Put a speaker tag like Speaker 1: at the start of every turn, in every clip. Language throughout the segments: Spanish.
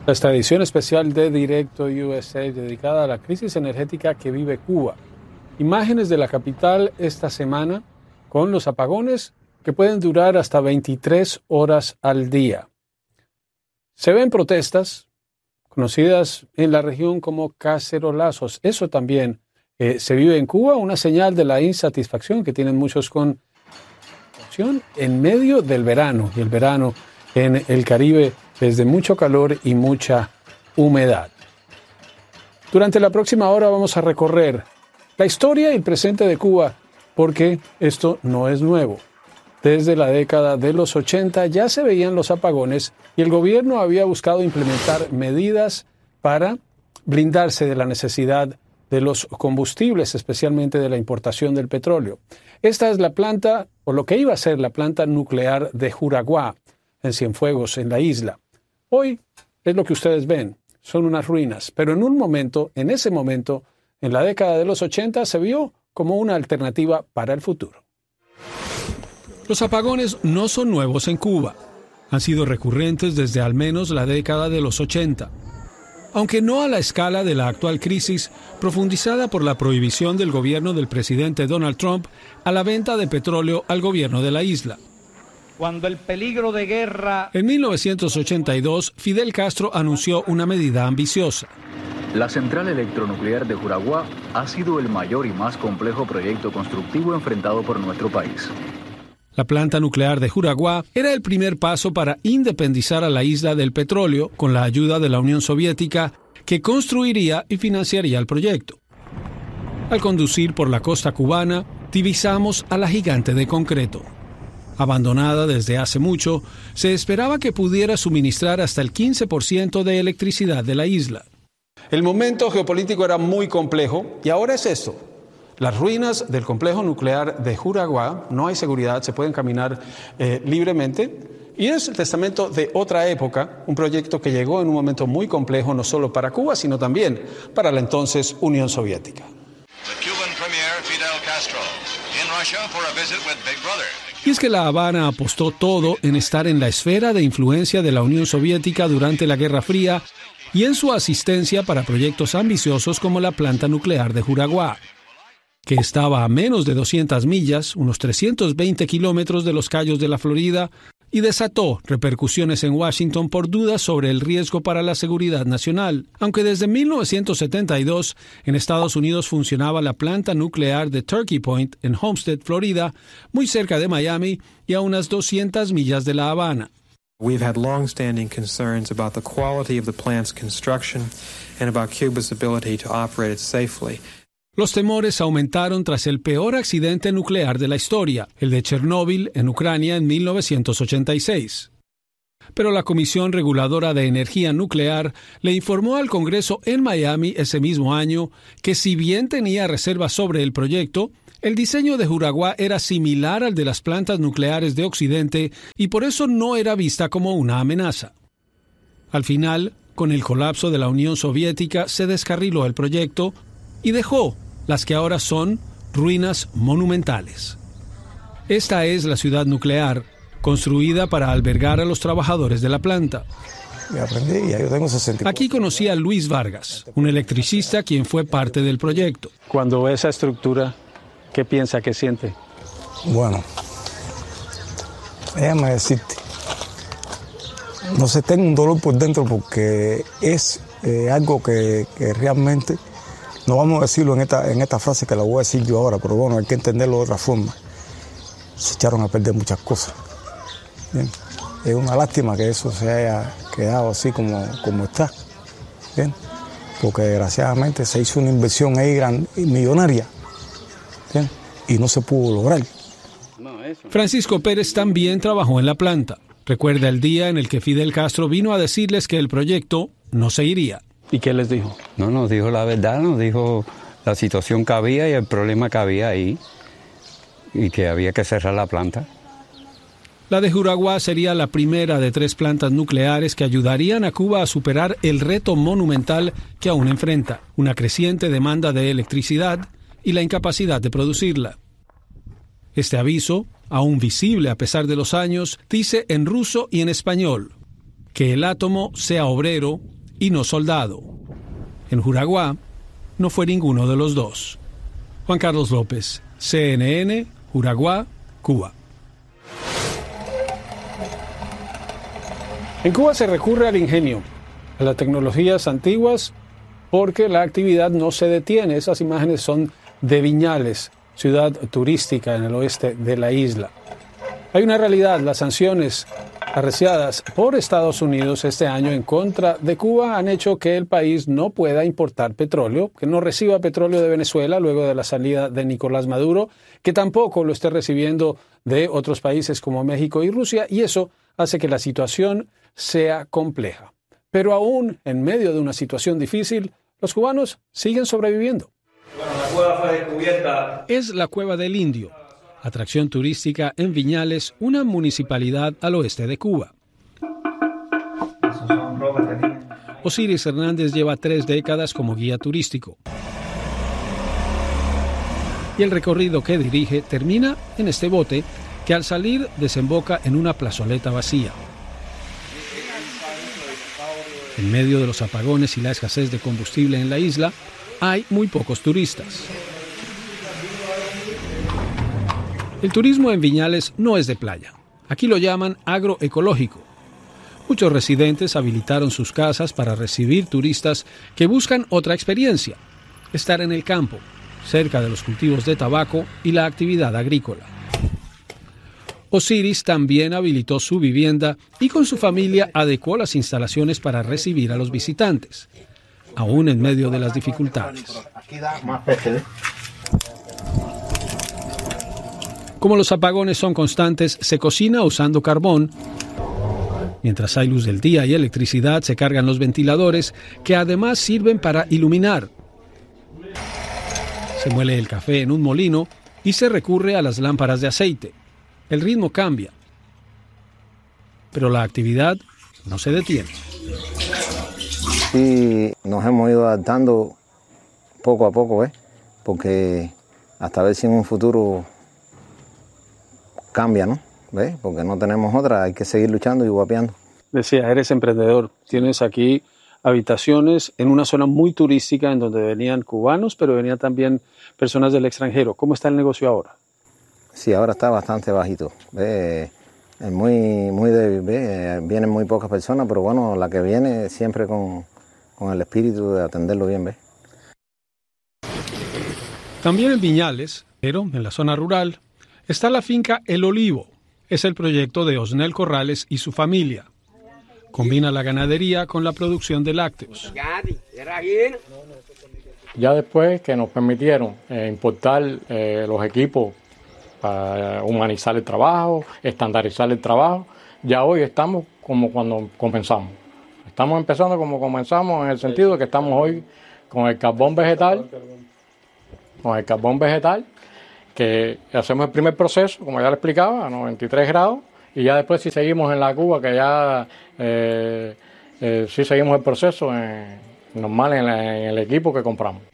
Speaker 1: Esta edición especial de Directo USA dedicada a la crisis energética que vive Cuba. Imágenes de la capital esta semana con los apagones que pueden durar hasta 23 horas al día. Se ven protestas conocidas en la región como cacerolazos. Eso también se vive en Cuba, una señal de la insatisfacción que tienen muchos con en medio del verano. Y el verano en el Caribe es de mucho calor y mucha humedad. Durante la próxima hora vamos a recorrer la historia y el presente de Cuba, porque esto no es nuevo. Desde la década de los 80 ya se veían los apagones y el gobierno había buscado implementar medidas para blindarse de la necesidad de los combustibles, especialmente de la importación del petróleo. Esta es la planta, o lo que iba a ser la planta nuclear de Juraguá, en Cienfuegos, en la isla. Hoy es lo que ustedes ven, son unas ruinas, pero en ese momento, en la década de los 80, se vio como una alternativa para el futuro. Los apagones no son nuevos en Cuba. Han sido recurrentes desde al menos la década de los 80. Aunque no a la escala de la actual crisis, profundizada por la prohibición del gobierno del presidente Donald Trump a la venta de petróleo al gobierno de la isla.
Speaker 2: Cuando el peligro de guerra...
Speaker 1: En 1982, Fidel Castro anunció una medida ambiciosa.
Speaker 3: La central electronuclear de Juraguá ha sido el mayor y más complejo proyecto constructivo enfrentado por nuestro país.
Speaker 1: La planta nuclear de Juraguá era el primer paso para independizar a la isla del petróleo con la ayuda de la Unión Soviética, que construiría y financiaría el proyecto. Al conducir por la costa cubana, divisamos a la gigante de concreto. Abandonada desde hace mucho, se esperaba que pudiera suministrar hasta el 15% de electricidad de la isla. El momento geopolítico era muy complejo y ahora es esto. Las ruinas del complejo nuclear de Juraguá, no hay seguridad, se pueden caminar libremente. Y es el testamento de otra época, un proyecto que llegó en un momento muy complejo, no solo para Cuba, sino también para la entonces Unión Soviética. Y es que La Habana apostó todo en estar en la esfera de influencia de la Unión Soviética durante la Guerra Fría y en su asistencia para proyectos ambiciosos como la planta nuclear de Juraguá, que estaba a menos de 200 millas, unos 320 kilómetros de los Cayos de la Florida, y desató repercusiones en Washington por dudas sobre el riesgo para la seguridad nacional, aunque desde 1972 en Estados Unidos funcionaba la planta nuclear de Turkey Point en Homestead, Florida, muy cerca de Miami y a unas 200 millas de La Habana.
Speaker 4: We've had long-standing concerns about the quality of the plant's construction and about Cuba's ability to operate it safely.
Speaker 1: Los temores aumentaron tras el peor accidente nuclear de la historia, el de Chernóbil en Ucrania en 1986. Pero la Comisión Reguladora de Energía Nuclear le informó al Congreso en Miami ese mismo año que si bien tenía reservas sobre el proyecto, el diseño de Juraguá era similar al de las plantas nucleares de Occidente y por eso no era vista como una amenaza. Al final, con el colapso de la Unión Soviética, se descarriló el proyecto y dejó las que ahora son ruinas monumentales. Esta es la ciudad nuclear, construida para albergar a los trabajadores de la planta. Aquí conocí a Luis Vargas, un electricista quien fue parte del proyecto. Cuando ve esa estructura, ¿qué piensa, qué siente?
Speaker 5: Bueno, déjame decirte, no sé, tengo un dolor por dentro porque es algo que realmente... No vamos a decirlo en esta frase que la voy a decir yo ahora, pero bueno, hay que entenderlo de otra forma. Se echaron a perder muchas cosas. Bien. Es una lástima que eso se haya quedado así como está. Bien. Porque desgraciadamente se hizo una inversión ahí millonaria. Bien. Y no se pudo lograr.
Speaker 1: Francisco Pérez también trabajó en la planta. Recuerda el día en el que Fidel Castro vino a decirles que el proyecto no seguiría. ¿Y qué les dijo?
Speaker 6: No, nos dijo la verdad, nos dijo la situación que había y el problema que había ahí y que había que cerrar la planta.
Speaker 1: La de Juraguá sería la primera de 3 plantas nucleares que ayudarían a Cuba a superar el reto monumental que aún enfrenta, una creciente demanda de electricidad y la incapacidad de producirla. Este aviso, aún visible a pesar de los años, dice en ruso y en español: que el átomo sea obrero, y no soldado. En Juraguá no fue ninguno de los dos. Juan Carlos López, CNN, Juraguá, Cuba. En Cuba se recurre al ingenio, a las tecnologías antiguas, porque la actividad no se detiene. Esas imágenes son de Viñales, ciudad turística en el oeste de la isla. Hay una realidad: las sanciones arreciadas por Estados Unidos este año en contra de Cuba han hecho que el país no pueda importar petróleo, que no reciba petróleo de Venezuela luego de la salida de Nicolás Maduro, que tampoco lo esté recibiendo de otros países como México y Rusia, y eso hace que la situación sea compleja. Pero aún en medio de una situación difícil, los cubanos siguen sobreviviendo.
Speaker 7: Bueno, la cueva fue descubierta.
Speaker 1: Es la Cueva del Indio, atracción turística en Viñales, una municipalidad al oeste de Cuba. Osiris Hernández lleva 3 décadas como guía turístico. Y el recorrido que dirige termina en este bote que al salir desemboca en una plazoleta vacía. En medio de los apagones y la escasez de combustible en la isla, hay muy pocos turistas. El turismo en Viñales no es de playa. Aquí lo llaman agroecológico. Muchos residentes habilitaron sus casas para recibir turistas que buscan otra experiencia: estar en el campo, cerca de los cultivos de tabaco y la actividad agrícola. Osiris también habilitó su vivienda y con su familia adecuó las instalaciones para recibir a los visitantes, aún en medio de las dificultades. Como los apagones son constantes, se cocina usando carbón. Mientras hay luz del día y electricidad, se cargan los ventiladores, que además sirven para iluminar. Se muele el café en un molino y se recurre a las lámparas de aceite. El ritmo cambia, pero la actividad no se detiene.
Speaker 8: Sí, nos hemos ido adaptando poco a poco, porque hasta ver si en un futuro cambia, ¿no? ¿Ves? Porque no tenemos otra, hay que seguir luchando y guapeando.
Speaker 1: Decía, eres emprendedor, tienes aquí habitaciones en una zona muy turística en donde venían cubanos, pero venían también personas del extranjero. ¿Cómo está el negocio ahora?
Speaker 8: Sí, ahora está bastante bajito, es muy débil, vienen muy pocas personas, pero bueno, la que viene siempre con el espíritu de atenderlo bien, ¿ves?
Speaker 1: También en Viñales, pero en la zona rural, está la finca El Olivo. Es el proyecto de Osnel Corrales y su familia. Combina la ganadería con la producción de lácteos.
Speaker 9: Ya después que nos permitieron importar los equipos para humanizar el trabajo, estandarizar el trabajo, ya hoy estamos como cuando comenzamos. Estamos empezando como comenzamos en el sentido de que estamos hoy con el carbón vegetal, que hacemos el primer proceso, como ya le explicaba, a 93 grados, y ya después si seguimos en la cuba, que ya sí seguimos el proceso normal en el equipo que compramos.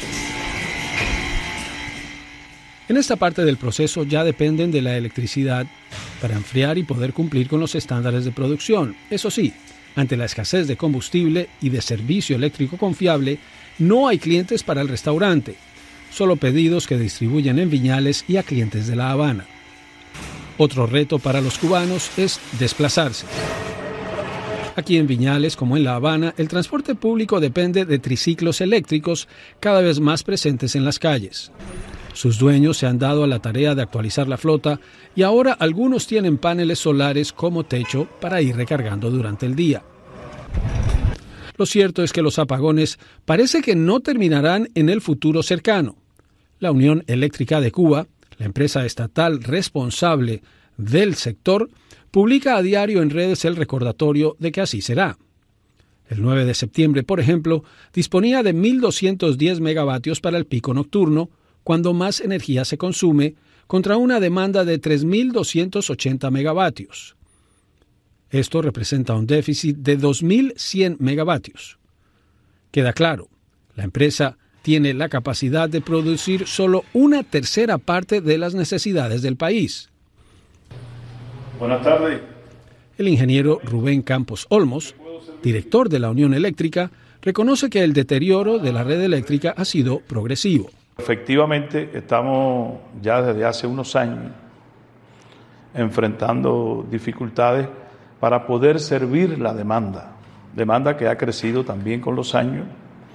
Speaker 1: En esta parte del proceso ya dependen de la electricidad para enfriar y poder cumplir con los estándares de producción. Eso sí, ante la escasez de combustible y de servicio eléctrico confiable, no hay clientes para el restaurante, solo pedidos que distribuyen en Viñales y a clientes de La Habana. Otro reto para los cubanos es desplazarse. Aquí en Viñales, como en La Habana, el transporte público depende de triciclos eléctricos cada vez más presentes en las calles. Sus dueños se han dado a la tarea de actualizar la flota y ahora algunos tienen paneles solares como techo para ir recargando durante el día. Lo cierto es que los apagones parece que no terminarán en el futuro cercano. La Unión Eléctrica de Cuba, la empresa estatal responsable del sector, publica a diario en redes el recordatorio de que así será. El 9 de septiembre, por ejemplo, disponía de 1.210 megavatios para el pico nocturno, cuando más energía se consume, contra una demanda de 3.280 megavatios. Esto representa un déficit de 2.100 megavatios. Queda claro, la empresa tiene la capacidad de producir solo una tercera parte de las necesidades del país.
Speaker 10: Buenas tardes.
Speaker 1: El ingeniero Rubén Campos Olmos director de la Unión Eléctrica, reconoce que el deterioro de la red eléctrica ha sido progresivo.
Speaker 10: Efectivamente, estamos ya desde hace unos años enfrentando dificultades para poder servir la demanda que ha crecido también con los años.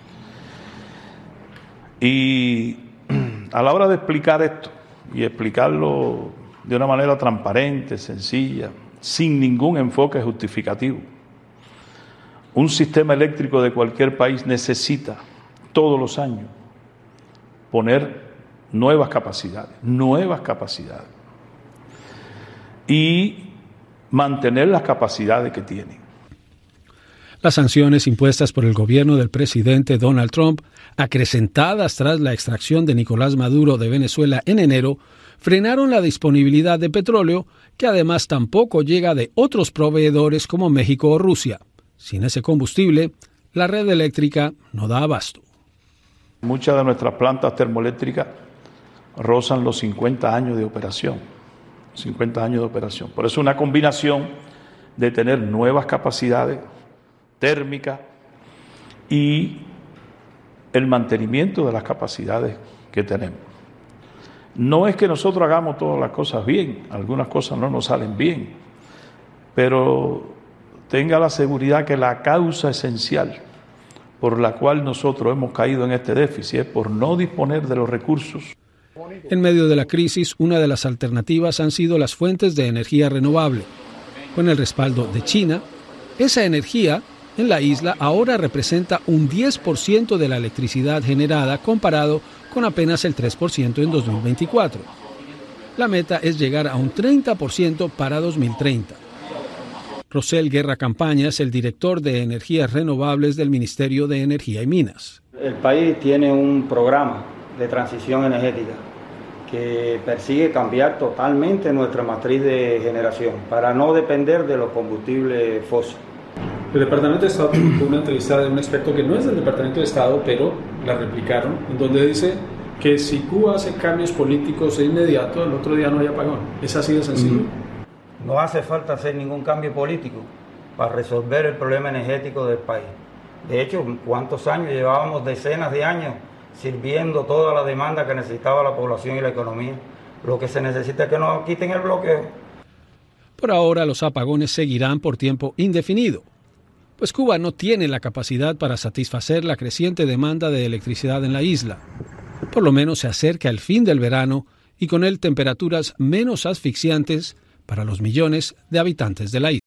Speaker 10: Y a la hora de explicar esto, y explicarlo de una manera transparente, sencilla, sin ningún enfoque justificativo, un sistema eléctrico de cualquier país necesita todos los años poner nuevas capacidades y mantener las capacidades que tiene.
Speaker 1: Las sanciones impuestas por el gobierno del presidente Donald Trump, acrecentadas tras la extracción de Nicolás Maduro de Venezuela en enero, frenaron la disponibilidad de petróleo, que además tampoco llega de otros proveedores como México o Rusia. Sin ese combustible, la red eléctrica no da abasto.
Speaker 10: Muchas de nuestras plantas termoeléctricas rozan los 50 años de operación. 50 años de operación. Por eso una combinación de tener nuevas capacidades térmicas y el mantenimiento de las capacidades que tenemos. No es que nosotros hagamos todas las cosas bien, algunas cosas no nos salen bien, pero tenga la seguridad que la causa esencial por la cual nosotros hemos caído en este déficit es por no disponer de los recursos.
Speaker 1: En medio de la crisis, una de las alternativas han sido las fuentes de energía renovable. Con el respaldo de China, esa energía en la isla ahora representa un 10% de la electricidad generada, comparado con apenas el 3% en 2024. La meta es llegar a un 30% para 2030. Rosel Guerra Campaña es el director de energías renovables del Ministerio de Energía y Minas.
Speaker 11: El país tiene un programa de transición energética que persigue cambiar totalmente nuestra matriz de generación para no depender de los combustibles fósiles.
Speaker 1: El Departamento de Estado publicó una entrevista de un experto que no es del Departamento de Estado, pero la replicaron, en donde dice que si Cuba hace cambios políticos de inmediato, el otro día no hay apagón. ¿Es así de sencillo?
Speaker 11: No hace falta hacer ningún cambio político para resolver el problema energético del país. De hecho, ¿cuántos años? Llevábamos decenas de años sirviendo toda la demanda que necesitaba la población y la economía. Lo que se necesita es que nos quiten el bloqueo.
Speaker 1: Por ahora, los apagones seguirán por tiempo indefinido, pues Cuba no tiene la capacidad para satisfacer la creciente demanda de electricidad en la isla. Por lo menos se acerca el fin del verano y con él temperaturas menos asfixiantes para los millones de habitantes de la isla.